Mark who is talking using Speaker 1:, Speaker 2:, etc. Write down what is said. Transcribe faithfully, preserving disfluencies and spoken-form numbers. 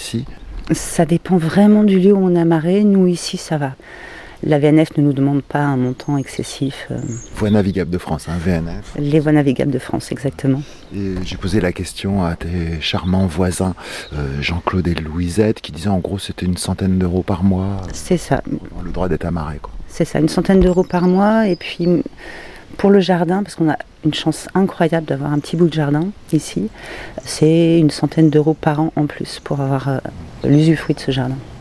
Speaker 1: ici?
Speaker 2: Ça dépend vraiment du lieu où on est amarré. Nous, ici, ça va. La V N F ne nous demande pas un montant excessif. euh,
Speaker 1: Voies navigables de France, hein, V N F.
Speaker 2: Les voies navigables de France, exactement.
Speaker 1: Et j'ai posé la question à tes charmants voisins, euh, Jean-Claude et Louisette, qui disaient en gros c'était une centaine d'euros par mois,
Speaker 2: C'est ça.
Speaker 1: euh, le droit d'être amarré, quoi.
Speaker 2: C'est ça, une centaine d'euros par mois. Et puis, pour le jardin, parce qu'on a une chance incroyable d'avoir un petit bout de jardin ici, c'est une centaine d'euros par an en plus pour avoir euh, l'usufruit de ce jardin.